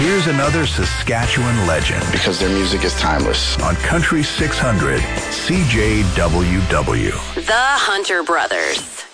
Here's another Saskatchewan legend. Because their music is timeless. On Country 600, CJWW. The Hunter Brothers.